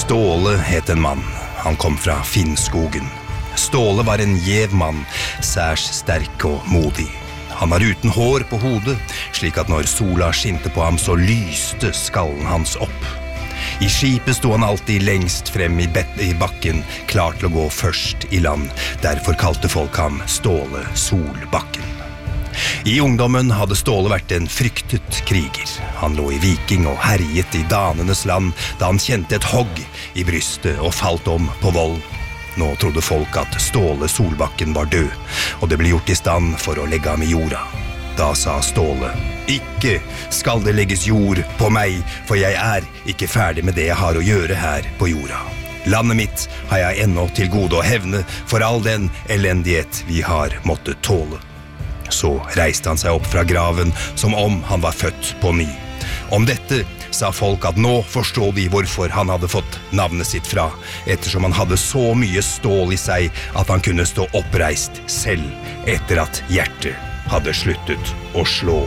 Ståle het en mann. Han kom fra Finnskogen. Ståle var en gjev mann, særs sterk og modig. Han var uten hår på hodet, slik at når sola skinte på ham, så lyste skallen hans opp. I skipet sto han alltid lengst frem i bakken, klar til å gå først i land. Derfor kalte folk ham Ståle Solbakken. I ungdommen hadde Ståle vært en fryktet kriger. Han lå i Viking og herjet i danenes land, da han kjente et hogg i brystet og falt om på vold. Nå trodde folk at Ståle Solbakken var død, og det ble gjort i stand for å legge ham i jorda. Da sa Ståle: «Ikke skal det legges jord på meg, for jeg er ikke ferdig med det jeg har å gjøre her på jorda. Landet mitt har jeg ennå til gode å hevne for all den elendighet vi har måttet tåle.» Så reiste han seg opp fra graven som om han var født på ny. Om dette sa folk at nå forstår vi hvorfor han hadde fått navnet sitt fra, ettersom han hadde så mye stål i seg at han kunne stå oppreist selv etter at hjertet hadde sluttet å slå.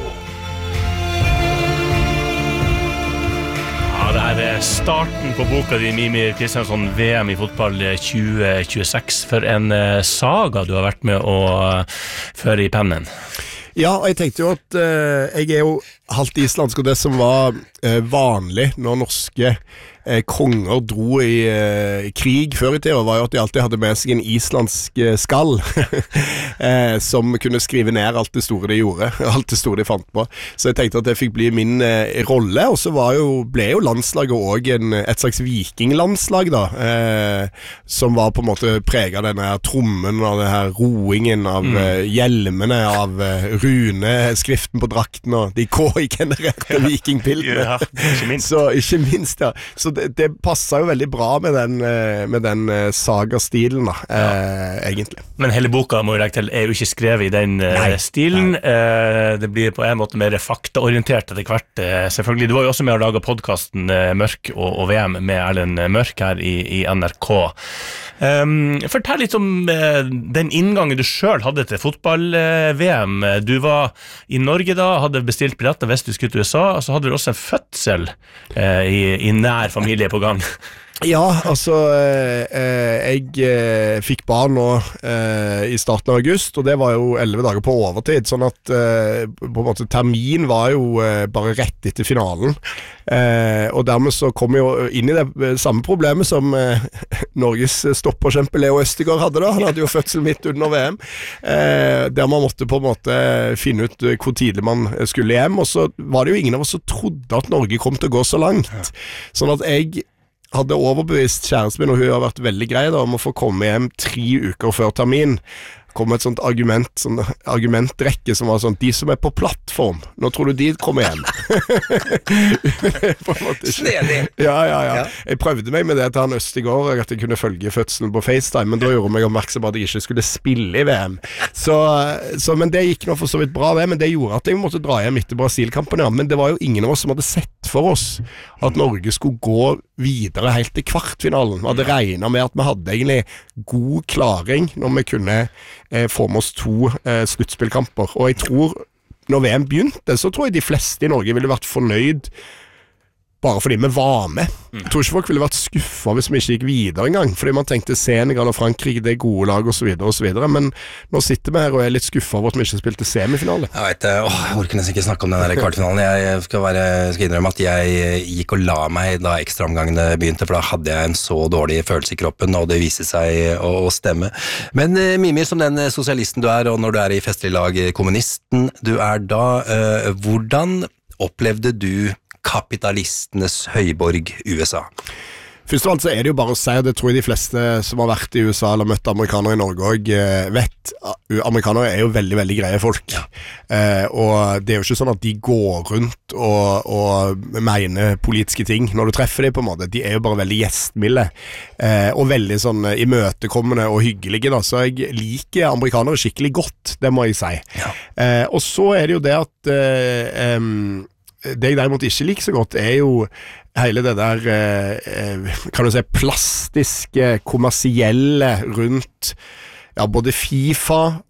Ja, det starten på boka di, Mímir Kristjánsson, VM i fotball 2026. For en saga du har vært med å føre i pennen. Ja, og jeg tenkte jo at jeg jo halvt islandsk, og det som var vanlig når norske konger dro i krig før i tiden, var jo at de alltid hadde med seg en islandsk skall som kunne skrive ned alt det store de gjorde, alt det store de fant på. Så jeg tenkte at det fikk bli min rolle, og så ble jo landslaget også et slags vikinglandslag da, som var på en måte preget av denne her trommen, av det her roingen, av hjelmene, av runeskriften på drakten, og de K-genererte vikingpildene. Ja, ikke minst. Så ikke minst, ja. Så det passet jo veldig bra med den saga-stilen da, egentlig. Men hele boka, må jeg legge til, jo ikke skrevet i den stilen. Det blir på en måte mer faktaorientert etter hvert. Selvfølgelig, du var jo også med å lage podcasten Mørk og VM med Erlend Mørk her i NRK. Fortell litt om den inngangen du selv hadde til fotball-VM. Du var i Norge da, hadde bestilt billetter hvis du skulle til USA, og så hadde du også en fødsel i nær familie på gang. Ja, altså jeg fikk barn nå i starten av august, og det var jo 11 dager på overtid, sånn at på en måte termin var jo bare rett etter finalen, og dermed så kom jeg jo inn i det samme problemet som Norges stopperkjempe Leo Østegård hadde da. Han hadde jo fødsel midt under VM, der man måtte på en måte finne ut hvor tidlig man skulle hjem, og så var det jo ingen av oss som trodde at Norge kom til å gå så langt, sånn at jeg hadde overbevist kjæresten min, og hun har vært veldig grei da, om å få komme hjem 3 uker før termin. Kom et sånt argumentrekke som var sånn: de som på plattform, nå tror du de kommer hjem? På en måte Snedig. Ja. Jeg prøvde meg med det til han Østegård, at jeg kunne følge fødselen på FaceTime, men da gjorde meg oppmerksom på at jeg ikke skulle spille i VM. Men det gikk nå for så vidt bra det, men det gjorde at jeg måtte dra hjem etter Brasil-kampen, ja. Men det var jo ingen av oss som hadde sett for oss at Norge skulle gå videre helt til kvartfinalen. Vi hadde regnet med at vi hadde egentlig god klaring når vi kunne få med oss 2 sluttspillkamper, og jeg tror når VM begynte, så tror jeg de fleste i Norge ville vært fornøyd bare fordi vi var med. Jeg tror ikke folk ville vært skuffet hvis vi ikke gikk videre en gang, fordi man tenkte Senegal og Frankrike, det gode lag og så videre, men nå sitter vi her og litt skuffet over at vi ikke spilte semifinale. Jeg vet, jeg orker nesten ikke snakke om den der kvartfinalen. Jeg skal innrømme at jeg gikk og la meg da ekstraomgangene begynte, for da hadde jeg en så dårlig følelse i kroppen, og det viste seg å stemme. Men Mímir, som den sosialisten du og når du i festlig lag kommunisten du da, hvordan opplevde du kapitalistenes høyborg USA? Først og alt så det jo bare å si, og det tror jeg de fleste som har vært i USA eller møtt amerikanere i Norge også vet, amerikanere jo veldig, veldig greie folk. Ja. Og det jo ikke sånn at de går rundt og mener politiske ting når du treffer dem på en måte. De jo bare veldig gjestmilde og veldig sånn imøtekommende og hyggelige da. Så jeg liker amerikanere skikkelig godt, det må jeg si. Ja. Og så det jo det at det jeg derimot ikke liker så godt jo hele det der kan du si plastiske, kommersielle rundt både FIFA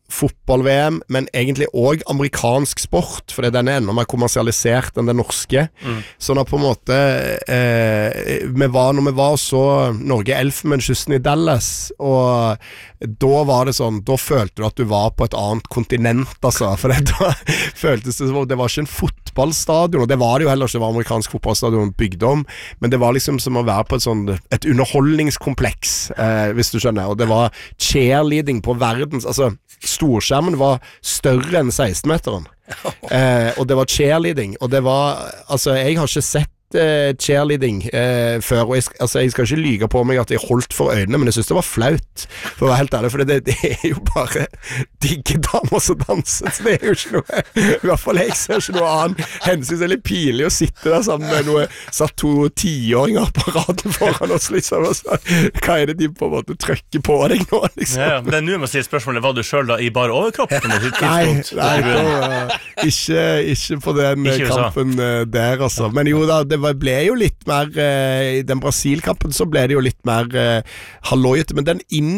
fotball-VM, men egentlig også amerikansk sport, fordi den enda mer kommersialisert enn den norske. Sånn at på en måte, når vi var så Norge Elfenbenskysten i Dallas, og da var det sånn, da følte du at du var på et annet kontinent, altså, for da føltes det som, det var ikke en fotballstadion, og det var det jo heller ikke, det var amerikansk fotballstadion bygd om, men det var liksom som å være på et underholdningskompleks, hvis du skjønner, og det var cheerleading på verdens, altså storskjermen var større enn 16-meteren, og det var cheerleading, og det var, altså jeg har ikke sett cheerleading før, og jeg skal ikke lyge på meg at jeg holdt for øynene, men jeg synes det var flaut, for å være helt ærlig, for det jo bare digge damer som danser, så det jo ikke noe, i hvert fall jeg ser ikke noe annet hensyn, det litt pinlig å sitte der sammen med noe, satt 2 10-åringer på raden foran oss, liksom, og så, hva det de på en måte trykker på deg nå, liksom? Ja, men det nå må si spørsmålet, var du selv da i bare overkropp? Nei, ikke på den ikke kampen der, altså, men jo da, det ble jo litt mer i den Brasil-kampen så ble det jo litt mer halvøyete, men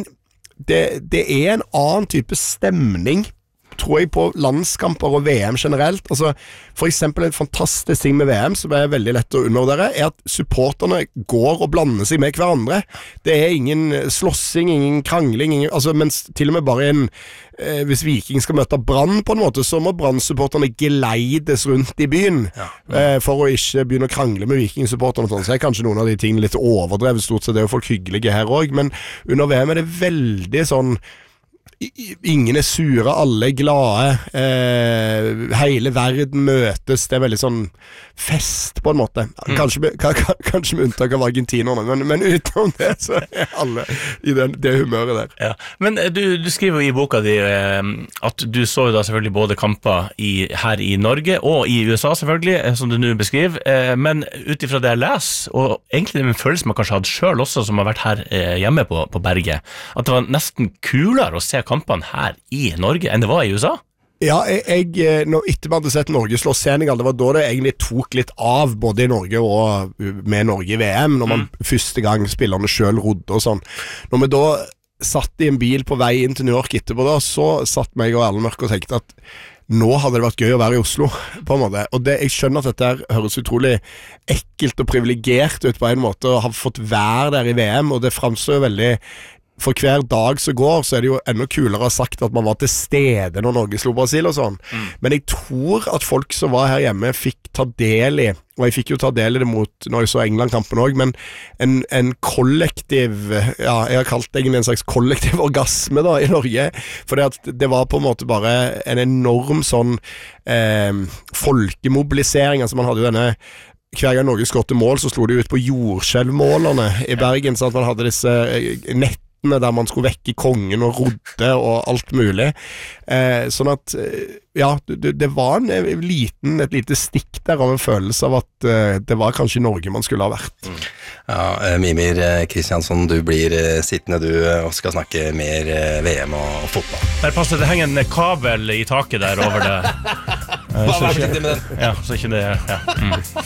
det en annen type stemning, tror jeg, på landskamper og VM generelt. Altså, for eksempel en fantastisk ting med VM som veldig lett å undervurdere, at supporterne går og blander seg med hverandre. Det ingen slåssing, ingen krangling, altså, mens til og med bare hvis Viking skal møte Brann på en måte, så må Brann-supporterne geleides rundt i byen for å ikke begynne å krangle med Viking-supporterne. Så kanskje noen av de tingene litt overdrevet, stort sett det jo folk hyggelige her også, men under VM det veldig sånn ingen sure, alle glade, hele verden møtes, det veldig sånn fest på en måte, kanskje med unntak av argentinerne, men utenom det så alle i det humøret der. Ja. Men du skriver jo i boka di at du så jo da selvfølgelig både kamper her i Norge og i USA selvfølgelig, som du nå beskriver, men utifra det jeg leser, og egentlig det med en følelse man kanskje hadde selv også, som har vært her hjemme på Berget, at det var nesten kulere å se kampene her i Norge enn det var i USA? Ja, når etter man hadde sett Norge slå Senegal, det var da det egentlig tok litt av, både i Norge og med Norge i VM, når man første gang spillerne selv rodde og sånn. Når vi da satt i en bil på vei inn til New York etterpå da, så satt meg og Erlend Mørk og tenkte at nå hadde det vært gøy å være i Oslo, på en måte. Og jeg skjønner at dette høres utrolig ekkelt og privilegert ut på en måte, å ha fått være der i VM, og det fremstår jo veldig. For hver dag som går, så det jo enda kulere å ha sagt at man var til stede når Norge slo Brasil og sånn. Men jeg tror at folk som var her hjemme fikk ta del i, og jeg fikk jo ta del i det mot når jeg så England-kampen også, men en kollektiv, ja, jeg har kalt det egentlig en slags kollektiv orgasme da i Norge, for det var på en måte bare en enorm sånn folkemobilisering, altså man hadde jo denne hver gang Norge skåtte mål, så slo de ut på jordskjelvmålerne i Bergen, så at man hadde disse der man skulle vekke kongen og rodde og alt mulig. Sånn at, ja, det var et lite stikk der av en følelse av at det var kanskje i Norge man skulle ha vært. Ja, Mimir Kristiansson, du blir sittende du og skal snakke mer VM og fotball. Der passer det henger en kabel i taket der over det. Bare vær forsiktig med den. Ja, så ikke det, ja.